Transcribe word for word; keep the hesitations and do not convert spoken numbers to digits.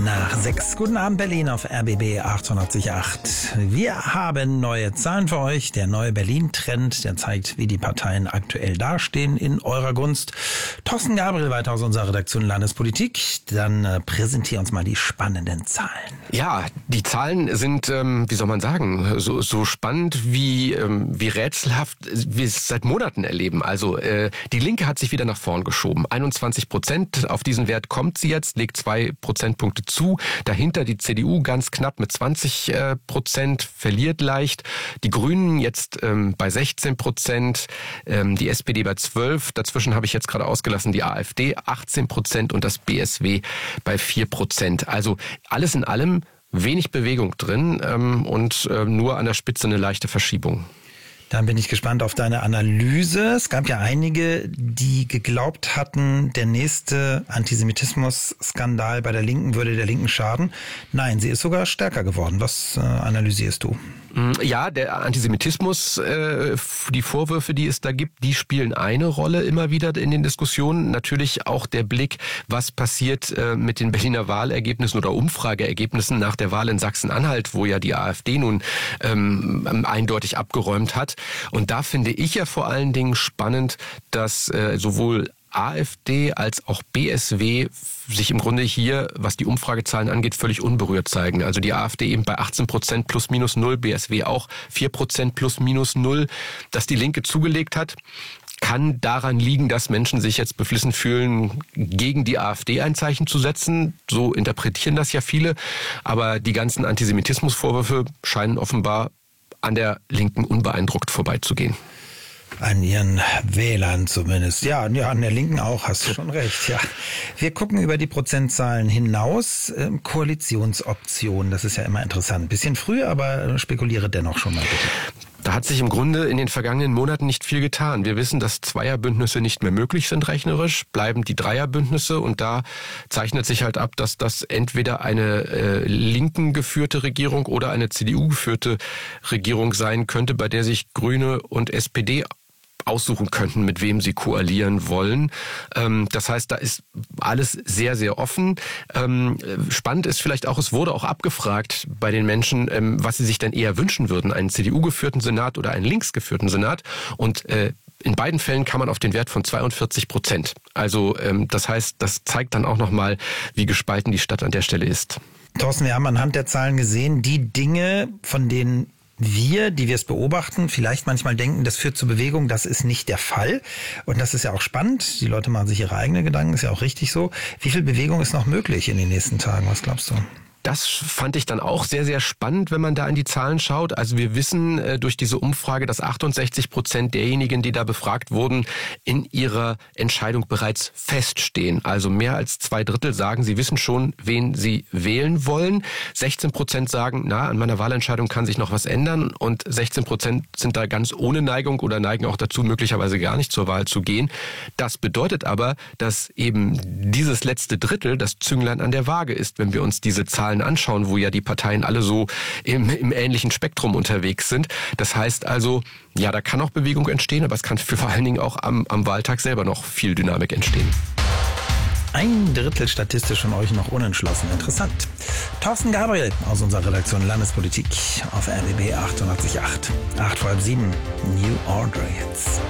nach sechs. Guten Abend Berlin auf R B B achtundachtzig Komma acht. Wir haben neue Zahlen für euch. Der neue Berlin-Trend, der zeigt, wie die Parteien aktuell dastehen in eurer Gunst. Thorsten Gabriel weiter aus unserer Redaktion Landespolitik. Dann äh, präsentier uns mal die spannenden Zahlen. Ja, die Zahlen sind, ähm, wie soll man sagen, so, so spannend wie, ähm, wie rätselhaft wir es seit Monaten erleben. Also äh, die Linke hat sich wieder nach vorn geschoben. einundzwanzig Prozent, auf diesen Wert kommt sie jetzt, legt zwei Prozentpunkte zu. Dahinter die C D U ganz knapp mit zwanzig Prozent, verliert leicht. Die Grünen jetzt ähm, bei sechzehn Prozent, ähm, die S P D bei zwölf. Dazwischen habe ich jetzt gerade ausgelassen die AfD achtzehn Prozent und das B S W bei vier Prozent. Also alles in allem wenig Bewegung drin ähm, und äh, nur an der Spitze eine leichte Verschiebung. Dann bin ich gespannt auf deine Analyse. Es gab ja einige, die geglaubt hatten, der nächste Antisemitismus-Skandal bei der Linken würde der Linken schaden. Nein, sie ist sogar stärker geworden. Was äh, analysierst du? Ja, der Antisemitismus, äh, die Vorwürfe, die es da gibt, die spielen eine Rolle immer wieder in den Diskussionen. Natürlich auch der Blick, was passiert äh, mit den Berliner Wahlergebnissen oder Umfrageergebnissen nach der Wahl in Sachsen-Anhalt, wo ja die AfD nun ähm, eindeutig abgeräumt hat. Und da finde ich ja vor allen Dingen spannend, dass äh, sowohl AfD als auch B S W sich im Grunde hier, was die Umfragezahlen angeht, völlig unberührt zeigen. Also die AfD eben bei achtzehn Prozent plus minus null, B S W auch vier Prozent plus minus null. Dass die Linke zugelegt hat, kann daran liegen, dass Menschen sich jetzt beflissen fühlen, gegen die AfD ein Zeichen zu setzen. So interpretieren das ja viele. Aber die ganzen Antisemitismusvorwürfe scheinen offenbar an der Linken unbeeindruckt vorbeizugehen. An ihren Wählern zumindest. Ja, ja, an der Linken auch, hast du schon recht. Ja, wir gucken über die Prozentzahlen hinaus. Ähm, Koalitionsoptionen, das ist ja immer interessant. Bisschen früh, aber spekuliere dennoch schon mal bitte. Da hat sich im Grunde in den vergangenen Monaten nicht viel getan. Wir wissen, dass Zweierbündnisse nicht mehr möglich sind rechnerisch, bleiben die Dreierbündnisse und da zeichnet sich halt ab, dass das entweder eine äh, linken geführte Regierung oder eine C D U geführte Regierung sein könnte, bei der sich Grüne und S P D aussuchen könnten, mit wem sie koalieren wollen. Das heißt, da ist alles sehr, sehr offen. Spannend ist vielleicht auch, es wurde auch abgefragt bei den Menschen, was sie sich denn eher wünschen würden, einen C D U-geführten Senat oder einen linksgeführten Senat. Und in beiden Fällen kam man auf den Wert von zweiundvierzig Prozent. Also das heißt, das zeigt dann auch nochmal, wie gespalten die Stadt an der Stelle ist. Thorsten, wir haben anhand der Zahlen gesehen, die Dinge, von denen wir, die wir es beobachten, vielleicht manchmal denken, das führt zur Bewegung, das ist nicht der Fall. Und das ist ja auch spannend. Die Leute machen sich ihre eigenen Gedanken, ist ja auch richtig so. Wie viel Bewegung ist noch möglich in den nächsten Tagen? Was glaubst du? Das fand ich dann auch sehr, sehr spannend, wenn man da in die Zahlen schaut. Also wir wissen äh, durch diese Umfrage, dass achtundsechzig Prozent derjenigen, die da befragt wurden, in ihrer Entscheidung bereits feststehen. Also mehr als zwei Drittel sagen, sie wissen schon, wen sie wählen wollen. sechzehn Prozent sagen, na, an meiner Wahlentscheidung kann sich noch was ändern. Und sechzehn Prozent sind da ganz ohne Neigung oder neigen auch dazu, möglicherweise gar nicht zur Wahl zu gehen. Das bedeutet aber, dass eben dieses letzte Drittel das Zünglein an der Waage ist, wenn wir uns diese Zahlen anschauen, wo ja die Parteien alle so im, im ähnlichen Spektrum unterwegs sind. Das heißt also, ja, da kann auch Bewegung entstehen, aber es kann für vor allen Dingen auch am, am Wahltag selber noch viel Dynamik entstehen. Ein Drittel statistisch von euch noch unentschlossen. Interessant. Thorsten Gabriel aus unserer Redaktion Landespolitik auf R B B achtundachtzig Komma acht. acht vor halb sieben. New Order jetzt.